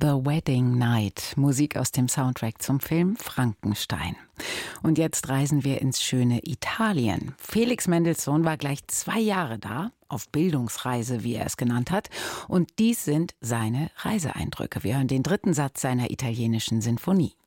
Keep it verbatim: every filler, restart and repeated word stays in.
The Wedding Night, Musik aus dem Soundtrack zum Film Frankenstein. Und jetzt reisen wir ins schöne Italien. Felix Mendelssohn war gleich zwei Jahre da, auf Bildungsreise, wie er es genannt hat. Und dies sind seine Reiseeindrücke. Wir hören den dritten Satz seiner italienischen Sinfonie.